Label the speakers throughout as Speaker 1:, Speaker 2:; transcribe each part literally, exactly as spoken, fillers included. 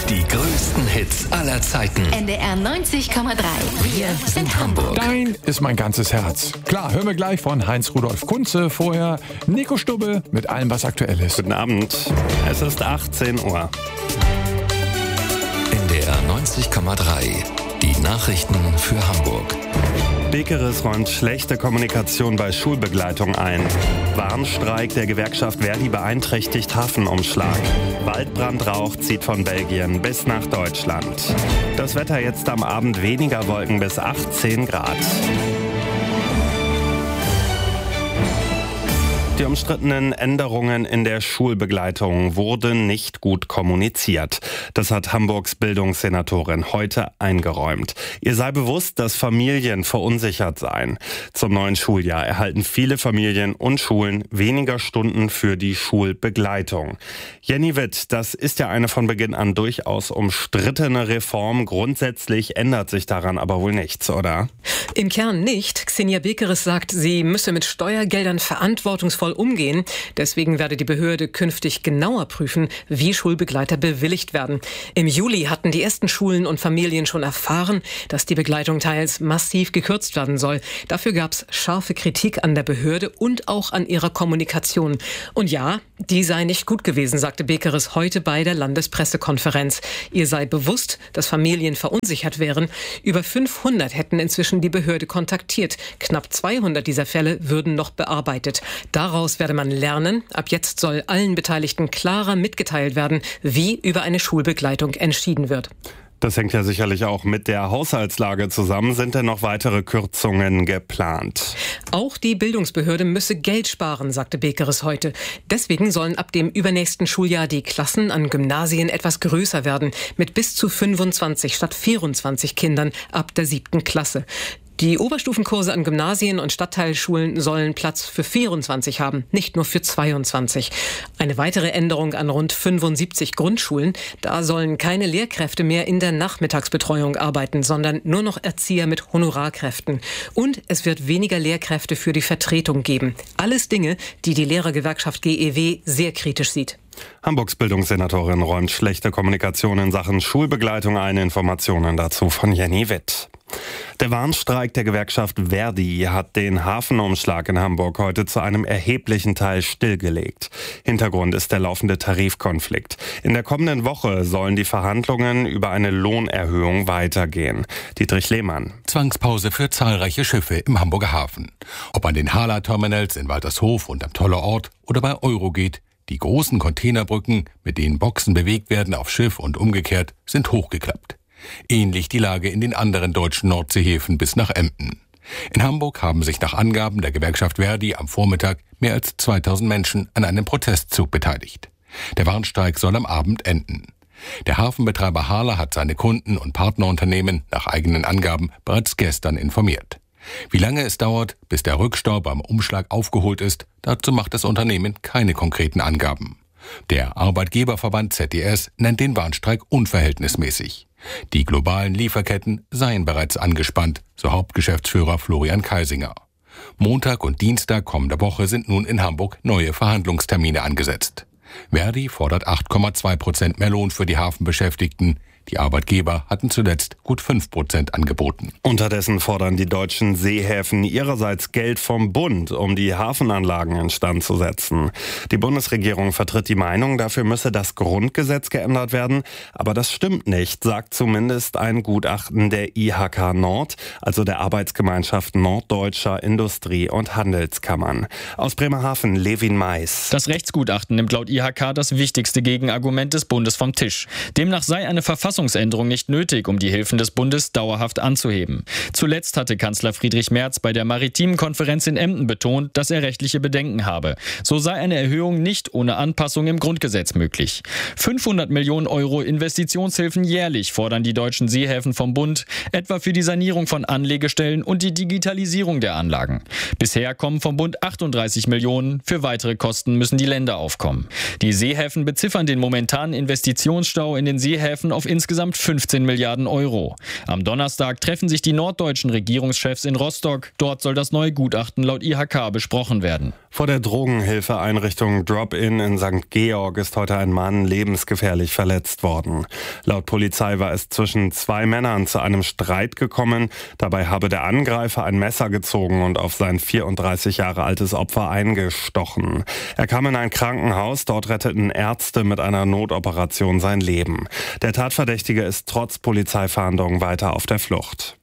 Speaker 1: Die größten Hits aller Zeiten.
Speaker 2: N D R neunzig Komma drei. Wir sind Hamburg.
Speaker 3: Dein ist mein ganzes Herz. Klar, hören wir gleich von Heinz-Rudolf Kunze. Vorher Nico Stubbe mit allem, was aktuell ist.
Speaker 4: Guten Abend. Es ist achtzehn Uhr.
Speaker 1: N D R neunzig Komma drei. Die Nachrichten für Hamburg.
Speaker 4: Bekeres räumt schlechte Kommunikation bei Schulbegleitung ein. Warnstreik der Gewerkschaft Verdi beeinträchtigt Hafenumschlag. Waldbrandrauch zieht von Belgien bis nach Deutschland. Das Wetter jetzt am Abend weniger Wolken bis achtzehn Grad. Die umstrittenen Änderungen in der Schulbegleitung wurden nicht gut kommuniziert. Das hat Hamburgs Bildungssenatorin heute eingeräumt. Ihr sei bewusst, dass Familien verunsichert seien. Zum neuen Schuljahr erhalten viele Familien und Schulen weniger Stunden für die Schulbegleitung. Jenny Witt, das ist ja eine von Beginn an durchaus umstrittene Reform. Grundsätzlich ändert sich daran aber wohl nichts, oder?
Speaker 5: Im Kern nicht. Xenia Bekeres sagt, sie müsse mit Steuergeldern verantwortungsvoll umgehen. Deswegen werde die Behörde künftig genauer prüfen, wie Schulbegleiter bewilligt werden. Im Juli hatten die ersten Schulen und Familien schon erfahren, dass die Begleitung teils massiv gekürzt werden soll. Dafür gab es scharfe Kritik an der Behörde und auch an ihrer Kommunikation. Und ja, die sei nicht gut gewesen, sagte Bekeres heute bei der Landespressekonferenz. Ihr sei bewusst, dass Familien verunsichert wären. Über fünfhundert hätten inzwischen die Behörde kontaktiert. Knapp zweihundert dieser Fälle würden noch bearbeitet. Daraus werde man lernen. Ab jetzt soll allen Beteiligten klarer mitgeteilt werden, wie über eine Schulbegleitung entschieden wird.
Speaker 4: Das hängt ja sicherlich auch mit der Haushaltslage zusammen. Sind denn noch weitere Kürzungen geplant?
Speaker 5: Auch die Bildungsbehörde müsse Geld sparen, sagte Bekeres heute. Deswegen sollen ab dem übernächsten Schuljahr die Klassen an Gymnasien etwas größer werden, mit bis zu fünfundzwanzig statt vierundzwanzig Kindern ab der siebten Klasse. Die Oberstufenkurse an Gymnasien und Stadtteilschulen sollen Platz für vierundzwanzig haben, nicht nur für zweiundzwanzig. Eine weitere Änderung an rund fünfundsiebzig Grundschulen. Da sollen keine Lehrkräfte mehr in der Nachmittagsbetreuung arbeiten, sondern nur noch Erzieher mit Honorarkräften. Und es wird weniger Lehrkräfte für die Vertretung geben. Alles Dinge, die die Lehrergewerkschaft G E W sehr kritisch sieht.
Speaker 4: Hamburgs Bildungssenatorin räumt schlechte Kommunikation in Sachen Schulbegleitung ein. Informationen dazu von Jenny Witt. Der Warnstreik der Gewerkschaft Verdi hat den Hafenumschlag in Hamburg heute zu einem erheblichen Teil stillgelegt. Hintergrund ist der laufende Tarifkonflikt. In der kommenden Woche sollen die Verhandlungen über eine Lohnerhöhung weitergehen. Dietrich Lehmann.
Speaker 6: Zwangspause für zahlreiche Schiffe im Hamburger Hafen. Ob an den Hala-Terminals in Waltershof und am Toller Ort oder bei Eurogeht. Die großen Containerbrücken, mit denen Boxen bewegt werden auf Schiff und umgekehrt, sind hochgeklappt. Ähnlich die Lage in den anderen deutschen Nordseehäfen bis nach Emden. In Hamburg haben sich nach Angaben der Gewerkschaft Verdi am Vormittag mehr als zweitausend Menschen an einem Protestzug beteiligt. Der Warnstreik soll am Abend enden. Der Hafenbetreiber Hala hat seine Kunden und Partnerunternehmen nach eigenen Angaben bereits gestern informiert. Wie lange es dauert, bis der Rückstau beim Umschlag aufgeholt ist, dazu macht das Unternehmen keine konkreten Angaben. Der Arbeitgeberverband Z D S nennt den Warnstreik unverhältnismäßig. Die globalen Lieferketten seien bereits angespannt, so Hauptgeschäftsführer Florian Kaisinger. Montag und Dienstag kommender Woche sind nun in Hamburg neue Verhandlungstermine angesetzt. Verdi fordert acht Komma zwei Prozent mehr Lohn für die Hafenbeschäftigten. Die Arbeitgeber hatten zuletzt gut fünf Prozent angeboten.
Speaker 4: Unterdessen fordern die deutschen Seehäfen ihrerseits Geld vom Bund, um die Hafenanlagen instand zu setzen. Die Bundesregierung vertritt die Meinung, dafür müsse das Grundgesetz geändert werden. Aber das stimmt nicht, sagt zumindest ein Gutachten der I H K Nord, also der Arbeitsgemeinschaft Norddeutscher Industrie- und Handelskammern. Aus Bremerhaven, Levin Mais.
Speaker 7: Das Rechtsgutachten nimmt laut I H K das wichtigste Gegenargument des Bundes vom Tisch. Demnach sei eine Verfassungsänderung nicht nötig, um die Hilfen des Bundes dauerhaft anzuheben. Zuletzt hatte Kanzler Friedrich Merz bei der Maritimen Konferenz in Emden betont, dass er rechtliche Bedenken habe. So sei eine Erhöhung nicht ohne Anpassung im Grundgesetz möglich. fünfhundert Millionen Euro Investitionshilfen jährlich fordern die deutschen Seehäfen vom Bund, etwa für die Sanierung von Anlegestellen und die Digitalisierung der Anlagen. Bisher kommen vom Bund achtunddreißig Millionen, für weitere Kosten müssen die Länder aufkommen. Die Seehäfen beziffern den momentanen Investitionsstau in den Seehäfen auf insgesamt insgesamt fünfzehn Milliarden Euro. Am Donnerstag treffen sich die norddeutschen Regierungschefs in Rostock. Dort soll das neue Gutachten laut I H K besprochen werden.
Speaker 4: Vor der Drogenhilfeeinrichtung Drop-In in Sankt Georg ist heute ein Mann lebensgefährlich verletzt worden. Laut Polizei war es zwischen zwei Männern zu einem Streit gekommen. Dabei habe der Angreifer ein Messer gezogen und auf sein vierunddreißig Jahre altes Opfer eingestochen. Er kam in ein Krankenhaus, dort retteten Ärzte mit einer Notoperation sein Leben. Der Tatverdächtige ist trotz Polizeifahndung weiter auf der Flucht.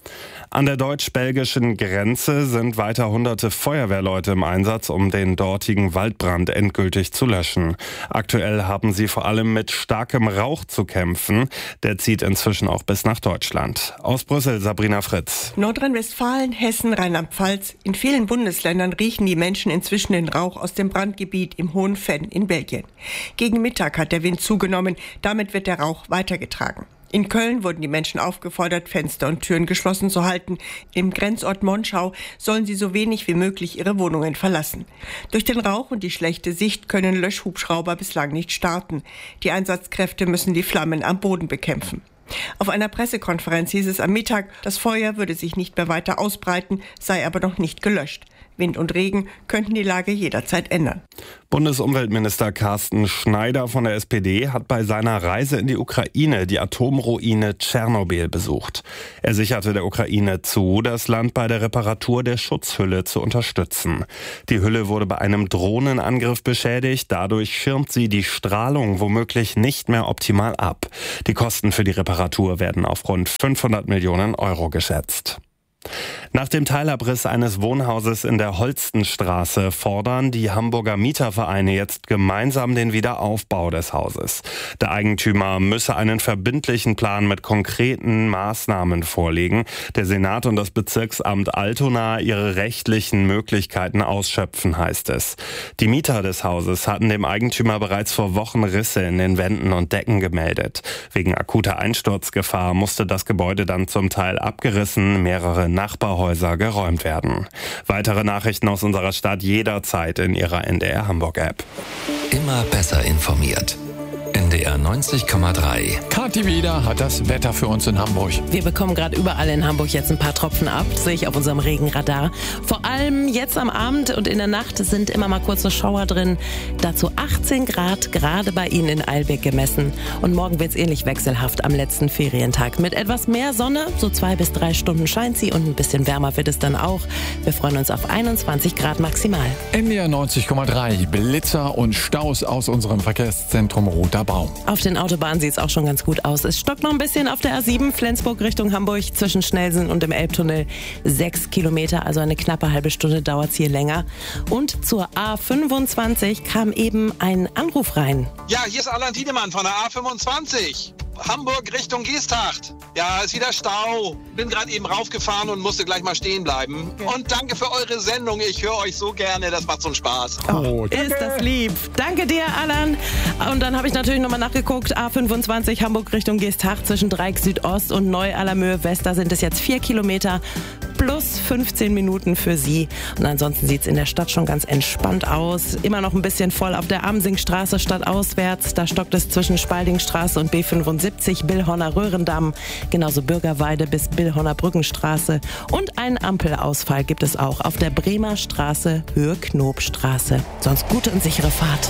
Speaker 4: An der deutsch-belgischen Grenze sind weiter hunderte Feuerwehrleute im Einsatz, um den dortigen Waldbrand endgültig zu löschen. Aktuell haben sie vor allem mit starkem Rauch zu kämpfen. Der zieht inzwischen auch bis nach Deutschland. Aus Brüssel, Sabrina Fritz.
Speaker 8: Nordrhein-Westfalen, Hessen, Rheinland-Pfalz. In vielen Bundesländern riechen die Menschen inzwischen den Rauch aus dem Brandgebiet im Hohen Venn in Belgien. Gegen Mittag hat der Wind zugenommen. Damit wird der Rauch weitergetragen. In Köln wurden die Menschen aufgefordert, Fenster und Türen geschlossen zu halten. Im Grenzort Monschau sollen sie so wenig wie möglich ihre Wohnungen verlassen. Durch den Rauch und die schlechte Sicht können Löschhubschrauber bislang nicht starten. Die Einsatzkräfte müssen die Flammen am Boden bekämpfen. Auf einer Pressekonferenz hieß es am Mittag, das Feuer würde sich nicht mehr weiter ausbreiten, sei aber noch nicht gelöscht. Wind und Regen könnten die Lage jederzeit ändern.
Speaker 4: Bundesumweltminister Carsten Schneider von der S P D hat bei seiner Reise in die Ukraine die Atomruine Tschernobyl besucht. Er sicherte der Ukraine zu, das Land bei der Reparatur der Schutzhülle zu unterstützen. Die Hülle wurde bei einem Drohnenangriff beschädigt, dadurch schirmt sie die Strahlung womöglich nicht mehr optimal ab. Die Kosten für die Reparatur werden auf rund fünfhundert Millionen Euro geschätzt. Nach dem Teilabriss eines Wohnhauses in der Holstenstraße fordern die Hamburger Mietervereine jetzt gemeinsam den Wiederaufbau des Hauses. Der Eigentümer müsse einen verbindlichen Plan mit konkreten Maßnahmen vorlegen. Der Senat und das Bezirksamt Altona ihre rechtlichen Möglichkeiten ausschöpfen, heißt es. Die Mieter des Hauses hatten dem Eigentümer bereits vor Wochen Risse in den Wänden und Decken gemeldet. Wegen akuter Einsturzgefahr musste das Gebäude dann zum Teil abgerissen, mehrere Nachbarhäuser geräumt werden. Weitere Nachrichten aus unserer Stadt jederzeit in Ihrer N D R Hamburg-App.
Speaker 1: Immer besser informiert. N D R neunzig Komma drei.
Speaker 3: Kathi Wieder hat das Wetter für uns in Hamburg.
Speaker 9: Wir bekommen gerade überall in Hamburg jetzt ein paar Tropfen ab, das sehe ich auf unserem Regenradar. Vor allem jetzt am Abend und in der Nacht sind immer mal kurze Schauer drin. Dazu achtzehn Grad gerade bei Ihnen in Eilbek gemessen. Und morgen wird es ähnlich wechselhaft am letzten Ferientag. Mit etwas mehr Sonne, so zwei bis drei Stunden scheint sie und ein bisschen wärmer wird es dann auch. Wir freuen uns auf einundzwanzig Grad maximal.
Speaker 3: N D R neunzig Komma drei. Blitzer und Staus aus unserem Verkehrszentrum Roter Baum.
Speaker 9: Auf den Autobahnen sieht es auch schon ganz gut aus. Es stockt noch ein bisschen auf der A sieben Flensburg Richtung Hamburg zwischen Schnellsen und dem Elbtunnel. Sechs Kilometer, also eine knappe halbe Stunde dauert es hier länger. Und zur A fünfundzwanzig kam eben ein Anruf rein.
Speaker 10: Ja, hier ist Alan Tiedemann von der A fünfundzwanzig. Hamburg Richtung Geesthacht. Ja, ist wieder Stau. Bin gerade eben raufgefahren und musste gleich mal stehen bleiben. Okay. Und danke für eure Sendung. Ich höre euch so gerne. Das macht so einen Spaß.
Speaker 9: Oh, ist das lieb. Danke dir, Alan. Und dann habe ich natürlich nochmal nachgeguckt. A fünfundzwanzig Hamburg Richtung Geesthacht zwischen Dreieck Südost und Neu-Allermöhe West. Da sind es jetzt vier Kilometer plus fünfzehn Minuten für Sie. Und ansonsten sieht es in der Stadt schon ganz entspannt aus. Immer noch ein bisschen voll auf der Amsingstraße stadtauswärts. Da stockt es zwischen Spaldingstraße und B fünfundsiebzig, Billhorner Röhrendamm. Genauso Bürgerweide bis Billhorner Brückenstraße. Und einen Ampelausfall gibt es auch auf der Bremer Straße, Höhe Knobstraße. Sonst gute und sichere Fahrt.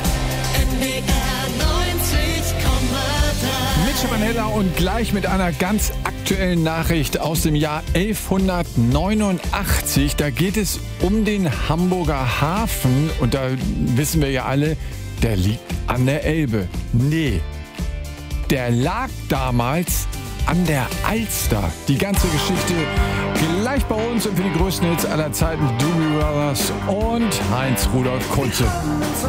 Speaker 3: Mitch Manella und gleich mit einer ganz aktuellen Nachricht aus dem Jahr elfhundertneunundachtzig. Da geht es um den Hamburger Hafen und da wissen wir ja alle, der liegt an der Elbe. Nee, der lag damals an der Alster. Die ganze Geschichte gleich bei uns und für die größten Hits aller Zeiten Doobie Brothers und Heinz Rudolf Kunze.